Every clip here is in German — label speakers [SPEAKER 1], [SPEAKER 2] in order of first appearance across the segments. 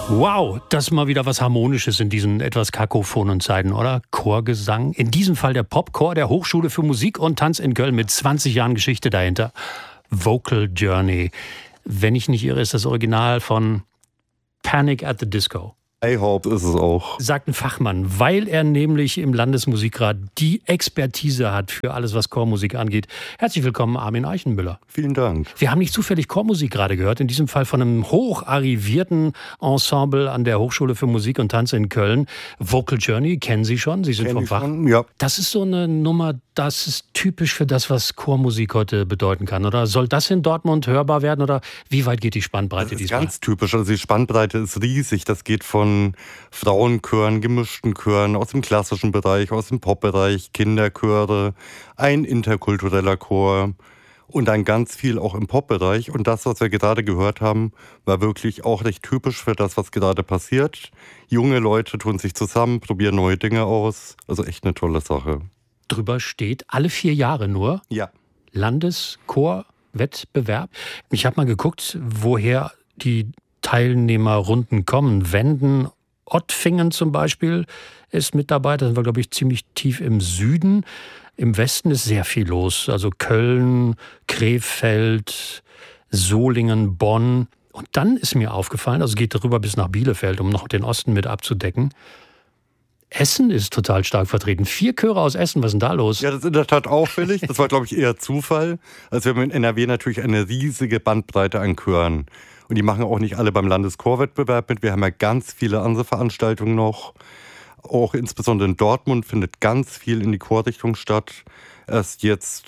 [SPEAKER 1] Wow, das ist mal wieder was Harmonisches in diesen etwas kakophonen Zeiten, oder? Chorgesang. In diesem Fall der Popchor der Hochschule für Musik und Tanz in Köln mit 20 Jahren Geschichte dahinter. Vocal Journey. Wenn ich nicht irre, ist das Original von Panic at the Disco.
[SPEAKER 2] I-Hope ist es auch.
[SPEAKER 1] Sagt ein Fachmann, weil er nämlich im Landesmusikrat die Expertise hat für alles, was Chormusik angeht. Herzlich willkommen, Armin Eichenmüller.
[SPEAKER 2] Vielen Dank.
[SPEAKER 1] Wir haben nicht zufällig Chormusik gerade gehört, in diesem Fall von einem hocharrivierten Ensemble an der Hochschule für Musik und Tanz in Köln. Vocal Journey, kennen Sie schon? Sie sind vom Fach.
[SPEAKER 2] Ja.
[SPEAKER 1] Das ist so eine Nummer, das ist typisch für das, was Chormusik heute bedeuten kann, oder? Soll das in Dortmund hörbar werden, oder wie weit geht die Spannbreite diesmal?
[SPEAKER 2] Das ist ganz typisch, also die Spannbreite ist riesig. Das geht von Frauenchören, gemischten Chören aus dem klassischen Bereich, aus dem Popbereich, Kinderchöre, ein interkultureller Chor und dann ganz viel auch im Popbereich. Und das, was wir gerade gehört haben, war wirklich auch recht typisch für das, was gerade passiert. Junge Leute tun sich zusammen, probieren neue Dinge aus. Also echt eine tolle Sache.
[SPEAKER 1] Drüber steht, alle 4 Jahre nur,
[SPEAKER 2] Ja.
[SPEAKER 1] Landeschorwettbewerb. Ich habe mal geguckt, woher die Teilnehmerrunden kommen. Wenden, Ottfingen zum Beispiel ist mit dabei. Da sind wir, glaube ich, ziemlich tief im Süden. Im Westen ist sehr viel los. Also Köln, Krefeld, Solingen, Bonn. Und dann ist mir aufgefallen, also es geht darüber bis nach Bielefeld, um noch den Osten mit abzudecken. Essen ist total stark vertreten. 4 Chöre aus Essen, was ist denn da los?
[SPEAKER 2] Ja, das ist in der Tat auffällig. Das war, glaube ich, eher Zufall. Also wir haben in NRW natürlich eine riesige Bandbreite an Chören. Und die machen auch nicht alle beim Landeschorwettbewerb mit. Wir haben ja ganz viele andere Veranstaltungen noch. Auch insbesondere in Dortmund findet ganz viel in die Chorrichtung statt. Erst jetzt,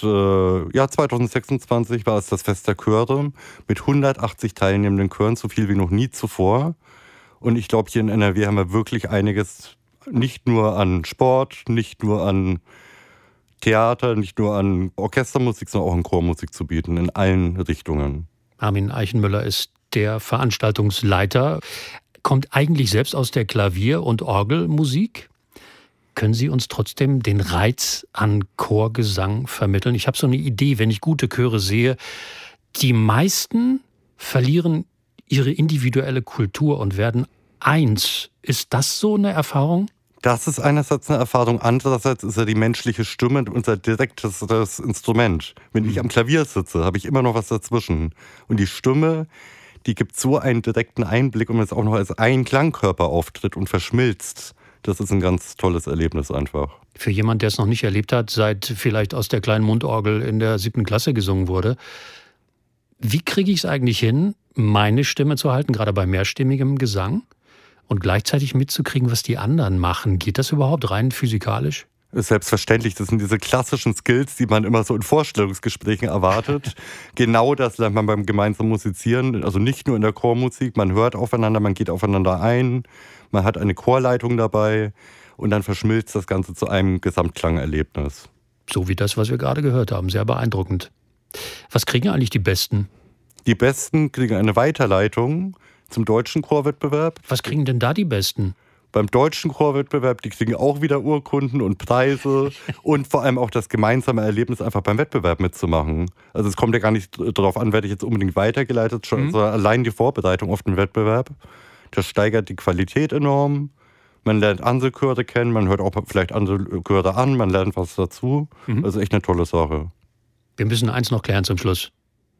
[SPEAKER 2] 2026 war es das Fest der Chöre mit 180 teilnehmenden Chören, so viel wie noch nie zuvor. Und ich glaube, hier in NRW haben wir wirklich einiges, nicht nur an Sport, nicht nur an Theater, nicht nur an Orchestermusik, sondern auch an Chormusik zu bieten, in allen Richtungen.
[SPEAKER 1] Armin Eichenmüller ist der Veranstaltungsleiter, kommt eigentlich selbst aus der Klavier- und Orgelmusik. Können Sie uns trotzdem den Reiz an Chorgesang vermitteln? Ich habe so eine Idee, wenn ich gute Chöre sehe, die meisten verlieren ihre individuelle Kultur und werden eins. Ist das so eine Erfahrung?
[SPEAKER 2] Das ist einerseits eine Erfahrung, andererseits ist ja die menschliche Stimme unser direktes Instrument. Wenn ich am Klavier sitze, habe ich immer noch was dazwischen. Und die Stimme, die gibt so einen direkten Einblick und wenn es auch noch als ein Klangkörper auftritt und verschmilzt. Das ist ein ganz tolles Erlebnis einfach.
[SPEAKER 1] Für jemanden, der es noch nicht erlebt hat, seit vielleicht aus der kleinen Mundorgel in der 7. Klasse gesungen wurde, wie kriege ich es eigentlich hin, meine Stimme zu halten, gerade bei mehrstimmigem Gesang? Und gleichzeitig mitzukriegen, was die anderen machen. Geht das überhaupt rein physikalisch?
[SPEAKER 2] Selbstverständlich, das sind diese klassischen Skills, die man immer so in Vorstellungsgesprächen erwartet. Genau das lernt man beim gemeinsamen Musizieren, also nicht nur in der Chormusik. Man hört aufeinander, man geht aufeinander ein, man hat eine Chorleitung dabei und dann verschmilzt das Ganze zu einem Gesamtklangerlebnis.
[SPEAKER 1] So wie das, was wir gerade gehört haben, sehr beeindruckend. Was kriegen eigentlich die Besten?
[SPEAKER 2] Die Besten kriegen eine Weiterleitung zum deutschen Chorwettbewerb.
[SPEAKER 1] Was kriegen denn da die Besten?
[SPEAKER 2] Beim deutschen Chorwettbewerb, die kriegen auch wieder Urkunden und Preise und vor allem auch das gemeinsame Erlebnis, einfach beim Wettbewerb mitzumachen. Also es kommt ja gar nicht darauf an, werde ich jetzt unbedingt weitergeleitet, sondern allein die Vorbereitung auf den Wettbewerb. Das steigert die Qualität enorm. Man lernt andere Chöre kennen, man hört auch vielleicht andere Chöre an, man lernt was dazu. Also echt eine tolle Sache.
[SPEAKER 1] Wir müssen eins noch klären zum Schluss.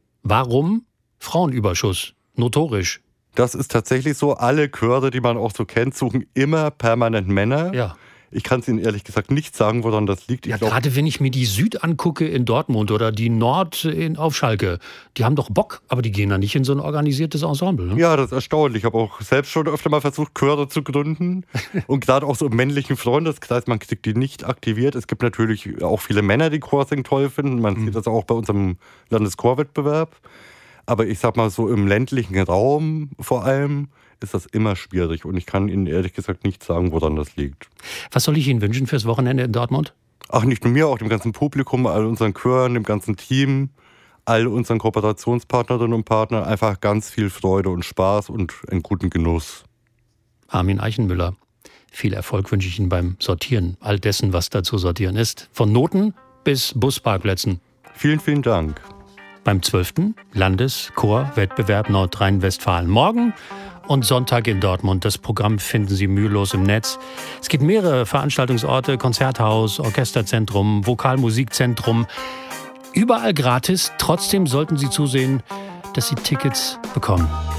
[SPEAKER 1] Warum Frauenüberschuss? Notorisch.
[SPEAKER 2] Das ist tatsächlich so. Alle Chöre, die man auch so kennt, suchen immer permanent Männer.
[SPEAKER 1] Ja.
[SPEAKER 2] Ich kann es Ihnen ehrlich gesagt nicht sagen, woran das liegt.
[SPEAKER 1] Ja, gerade wenn ich mir die Süd angucke in Dortmund oder die Nord auf Schalke, die haben doch Bock, aber die gehen da nicht in so ein organisiertes Ensemble. Ne?
[SPEAKER 2] Ja, das ist erstaunlich. Ich habe auch selbst schon öfter mal versucht, Chöre zu gründen. Und gerade auch so im männlichen Freundeskreis, man kriegt die nicht aktiviert. Es gibt natürlich auch viele Männer, die Chorsingen toll finden. Man sieht das auch bei unserem Landeschorwettbewerb. Aber ich sag mal so, im ländlichen Raum vor allem ist das immer schwierig. Und ich kann Ihnen ehrlich gesagt nicht sagen, woran das liegt.
[SPEAKER 1] Was soll ich Ihnen wünschen fürs Wochenende in Dortmund?
[SPEAKER 2] Ach, nicht nur mir, auch dem ganzen Publikum, all unseren Chören, dem ganzen Team, all unseren Kooperationspartnerinnen und Partnern. Einfach ganz viel Freude und Spaß und einen guten Genuss.
[SPEAKER 1] Armin Eichenmüller, viel Erfolg wünsche ich Ihnen beim Sortieren all dessen, was da zu sortieren ist. Von Noten bis Busparkplätzen.
[SPEAKER 2] Vielen, vielen Dank.
[SPEAKER 1] beim 12. Landeschorwettbewerb Nordrhein-Westfalen. Morgen und Sonntag in Dortmund. Das Programm finden Sie mühelos im Netz. Es gibt mehrere Veranstaltungsorte, Konzerthaus, Orchesterzentrum, Vokalmusikzentrum. Überall gratis. Trotzdem sollten Sie zusehen, dass Sie Tickets bekommen.